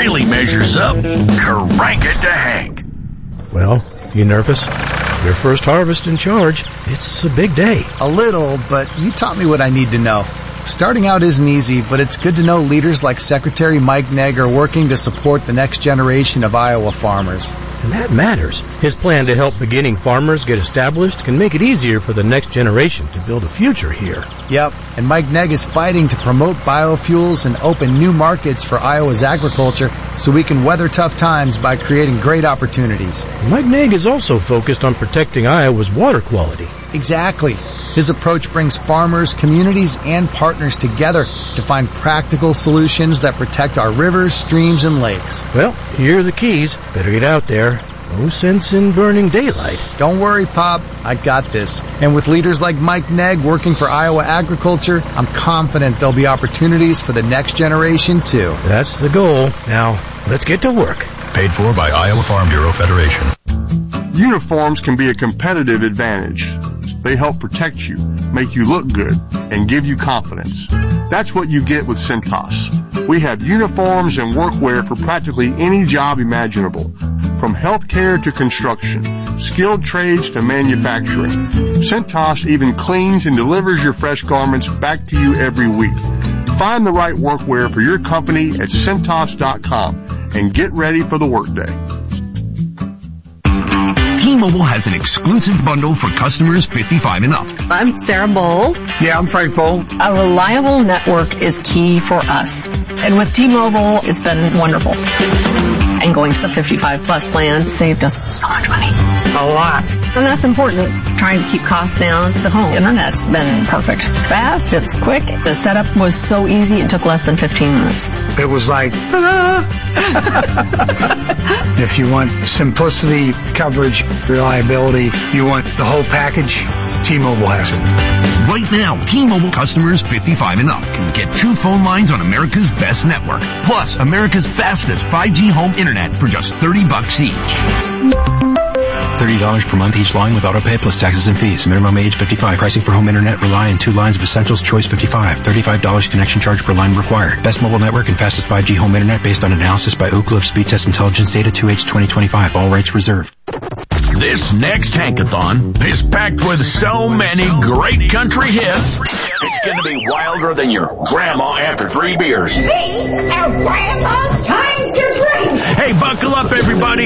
really measures up, crank it to Hank. Well, you nervous? Your first harvest in charge. It's a big day. A little, but you taught me what I need to know. Starting out isn't easy, but it's good to know leaders like Secretary Mike Negg are working to support the next generation of Iowa farmers. And that matters. His plan to help beginning farmers get established can make it easier for the next generation to build a future here. Yep, and Mike Negg is fighting to promote biofuels and open new markets for Iowa's agriculture so we can weather tough times by creating great opportunities. Mike Negg is also focused on protecting Iowa's water quality. Exactly. His approach brings farmers, communities, and partners together to find practical solutions that protect our rivers, streams, and lakes. Well, here are the keys. Better get out there. No sense in burning daylight. Don't worry, Pop. I got this. And with leaders like Mike Negg working for Iowa agriculture, I'm confident there'll be opportunities for the next generation, too. That's the goal. Now, let's get to work. Paid for by Iowa Farm Bureau Federation. Uniforms can be a competitive advantage. They help protect you, make you look good, and give you confidence. That's what you get with Cintas. We have uniforms and workwear for practically any job imaginable, from healthcare to construction, skilled trades to manufacturing. Cintas even cleans and delivers your fresh garments back to you every week. Find the right workwear for your company at Cintas.com and get ready for the workday. T-Mobile has an exclusive bundle for customers 55 and up. I'm Sarah Bowl. Yeah, I'm Frank Bowl. A reliable network is key for us. And with T-Mobile, it's been wonderful. And going to the 55 plus plan saved us so much money. A lot. And that's important. Trying to keep costs down. The home internet's been perfect. It's fast, it's quick. The setup was so easy, it took less than 15 minutes. It was like, if you want simplicity, coverage, reliability, you want the whole package, T-Mobile has it. Right now, T-Mobile customers 55 and up can get 2 phone lines on America's best network, plus America's fastest 5G home internet for just $30 each. $30 per month each line with autopay plus taxes and fees. Minimum age 55. Pricing for home internet rely on 2 lines of Essentials Choice 55. $35 connection charge per line required. Best mobile network and fastest 5G home internet based on analysis by Oak Cliff Speed Test Intelligence Data 2H 2025. All rights reserved. This next Hankathon is packed with so many great country hits. It's going to be wilder than your grandma after 3 beers. These are Grandma's time to drink. Hey, buckle up, everybody.